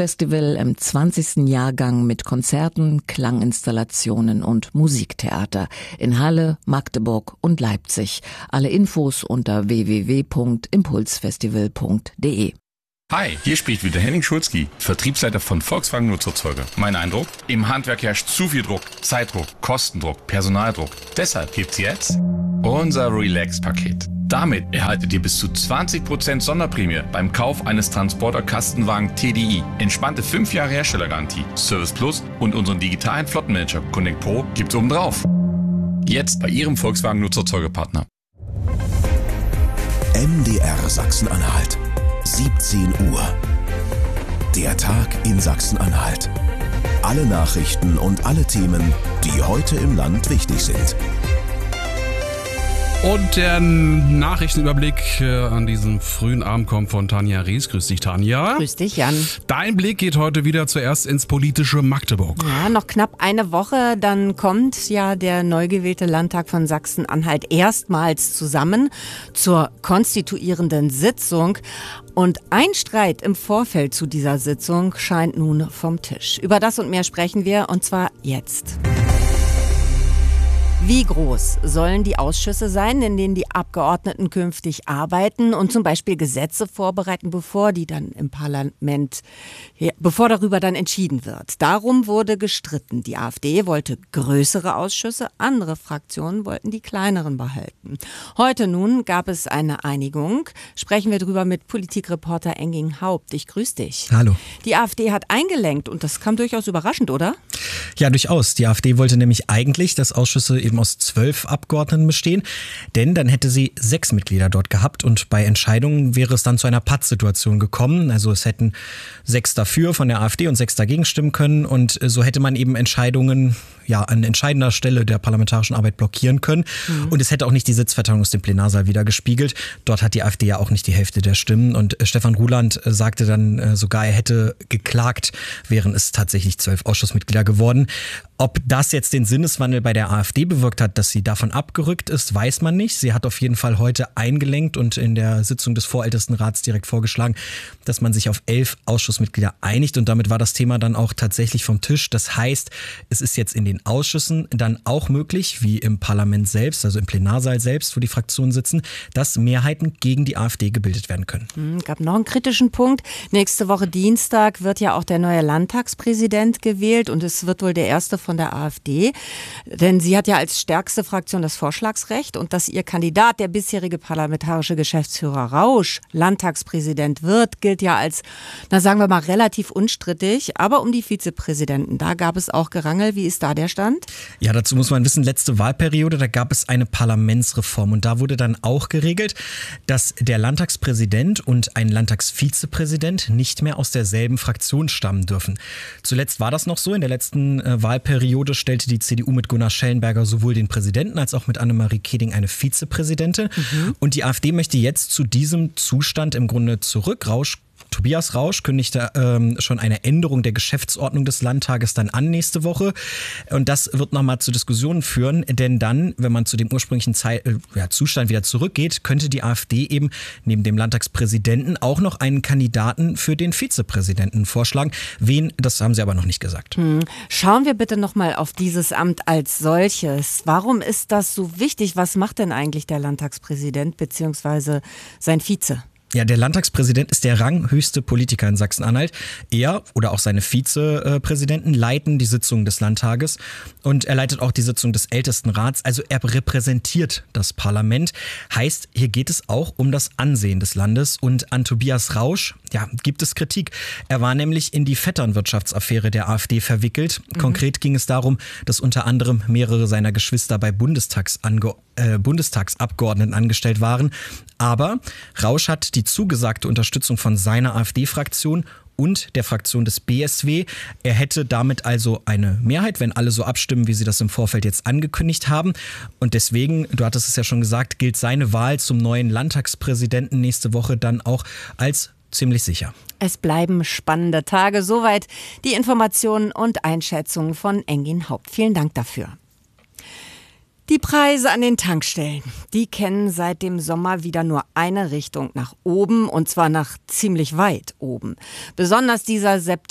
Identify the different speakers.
Speaker 1: Impulsfestival im 20. Jahrgang mit Konzerten, Klanginstallationen und Musiktheater in Halle, Magdeburg und Leipzig. Alle Infos unter www.impulsfestival.de.
Speaker 2: Hi, hier spricht wieder Henning Schulzki, Vertriebsleiter von Volkswagen Nutzfahrzeuge. Mein Eindruck? Im Handwerk herrscht zu viel Druck, Zeitdruck, Kostendruck, Personaldruck. Deshalb gibt's jetzt unser Relax-Paket. Damit erhaltet ihr bis zu 20% Sonderprämie beim Kauf eines Transporter-Kastenwagen TDI. Entspannte 5 Jahre Herstellergarantie, Service Plus und unseren digitalen Flottenmanager Connect Pro gibt's obendrauf. Jetzt bei Ihrem Volkswagen Nutzfahrzeugepartner.
Speaker 3: MDR Sachsen-Anhalt. 17 Uhr. Der Tag in Sachsen-Anhalt. Alle Nachrichten und alle Themen, die heute im Land wichtig sind.
Speaker 4: Und der Nachrichtenüberblick an diesem frühen Abend kommt von Tanja Ries. Grüß dich, Tanja.
Speaker 5: Grüß dich, Jan.
Speaker 4: Dein Blick geht heute wieder zuerst ins politische Magdeburg.
Speaker 5: Ja, noch knapp eine Woche, dann kommt ja der neu gewählte Landtag von Sachsen-Anhalt erstmals zusammen zur konstituierenden Sitzung. Und ein Streit im Vorfeld zu dieser Sitzung scheint nun vom Tisch. Über das und mehr sprechen wir, und zwar jetzt. Wie groß sollen die Ausschüsse sein, in denen die Abgeordneten künftig arbeiten und zum Beispiel Gesetze vorbereiten, bevor darüber dann entschieden wird? Darum wurde gestritten. Die AfD wollte größere Ausschüsse, andere Fraktionen wollten die kleineren behalten. Heute nun gab es eine Einigung. Sprechen wir drüber mit Politikreporter Engin Haupt. Ich grüße dich.
Speaker 6: Hallo.
Speaker 5: Die AfD hat eingelenkt und das kam durchaus überraschend, oder?
Speaker 6: Ja, durchaus. Die AfD wollte nämlich eigentlich, dass Ausschüsse eben aus 12 Abgeordneten bestehen, denn dann hätte sie 6 Mitglieder dort gehabt und bei Entscheidungen wäre es dann zu einer Pattsituation gekommen. Also es hätten 6 dafür von der AfD und 6 dagegen stimmen können und so hätte man eben Entscheidungen an entscheidender Stelle der parlamentarischen Arbeit blockieren können. Und es hätte auch nicht die Sitzverteilung aus dem Plenarsaal wieder gespiegelt. Dort hat die AfD ja auch nicht die Hälfte der Stimmen und Stefan Ruland sagte dann sogar, er hätte geklagt, wären es tatsächlich 12 Ausschussmitglieder geworden. Ob das jetzt den Sinneswandel bei der AfD bewirkt hat, dass sie davon abgerückt ist, weiß man nicht. Sie hat auf jeden Fall heute eingelenkt und in der Sitzung des Vorältestenrats direkt vorgeschlagen, dass man sich auf 11 Ausschussmitglieder einigt und damit war das Thema dann auch tatsächlich vom Tisch. Das heißt, es ist jetzt in den Ausschüssen dann auch möglich, wie im Parlament selbst, also im Plenarsaal selbst, wo die Fraktionen sitzen, dass Mehrheiten gegen die AfD gebildet werden können.
Speaker 5: Gab noch einen kritischen Punkt. Nächste Woche Dienstag wird ja auch der neue Landtagspräsident gewählt und es wird wohl der erste von der AfD, denn sie hat ja als stärkste Fraktion das Vorschlagsrecht und dass ihr Kandidat, der bisherige parlamentarische Geschäftsführer Rausch, Landtagspräsident wird, gilt ja als, sagen wir mal, relativ unstrittig, aber um die Vizepräsidenten, da gab es auch Gerangel. Wie ist da der Stand?
Speaker 6: Ja, dazu muss man wissen, letzte Wahlperiode, da gab es eine Parlamentsreform und da wurde dann auch geregelt, dass der Landtagspräsident und ein Landtagsvizepräsident nicht mehr aus derselben Fraktion stammen dürfen. Zuletzt war das noch so, in der letzten Wahlperiode stellte die CDU mit Gunnar Schellenberger sowohl den Präsidenten als auch mit Annemarie Keding eine Vizepräsidentin. Und die AfD möchte jetzt zu diesem Zustand im Grunde zurück. Tobias Rausch kündigte schon eine Änderung der Geschäftsordnung des Landtages dann an nächste Woche. Und das wird nochmal zu Diskussionen führen, denn dann, wenn man zu dem ursprünglichen Zustand wieder zurückgeht, könnte die AfD eben neben dem Landtagspräsidenten auch noch einen Kandidaten für den Vizepräsidenten vorschlagen. Wen, das haben sie aber noch nicht gesagt.
Speaker 5: Schauen wir bitte nochmal auf dieses Amt als solches. Warum ist das so wichtig? Was macht denn eigentlich der Landtagspräsident bzw. sein Vize?
Speaker 6: Ja, der Landtagspräsident ist der ranghöchste Politiker in Sachsen-Anhalt. Er oder auch seine Vizepräsidenten leiten die Sitzungen des Landtages und er leitet auch die Sitzung des Ältestenrats. Also er repräsentiert das Parlament. Heißt, hier geht es auch um das Ansehen des Landes. Und an Tobias Rausch, gibt es Kritik. Er war nämlich in die Vetternwirtschaftsaffäre der AfD verwickelt. Konkret ging es darum, dass unter anderem mehrere seiner Geschwister bei Bundestagsabgeordneten angestellt waren. Aber Rausch hat die zugesagte Unterstützung von seiner AfD-Fraktion und der Fraktion des BSW. Er hätte damit also eine Mehrheit, wenn alle so abstimmen, wie sie das im Vorfeld jetzt angekündigt haben. Und deswegen, du hattest es ja schon gesagt, gilt seine Wahl zum neuen Landtagspräsidenten nächste Woche dann auch als ziemlich sicher.
Speaker 5: Es bleiben spannende Tage. Soweit die Informationen und Einschätzungen von Engin Haupt. Vielen Dank dafür. Die Preise an den Tankstellen, die kennen seit dem Sommer wieder nur eine Richtung nach oben und zwar nach ziemlich weit oben. Besonders dieser